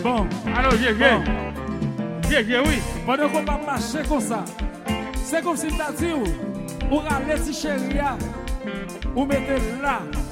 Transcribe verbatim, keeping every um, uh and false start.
Bon. Alors, j'ai, j'ai. J'ai, j'ai, oui. Pendant qu'on va marcher comme ça, c'est comme si tu as dit, ou râler si chérie, ou mettez là.